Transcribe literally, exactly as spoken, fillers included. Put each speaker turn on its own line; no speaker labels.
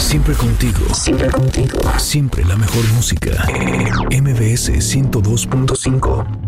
Siempre contigo. Siempre contigo. Siempre la mejor música. M B S ciento dos punto cinco.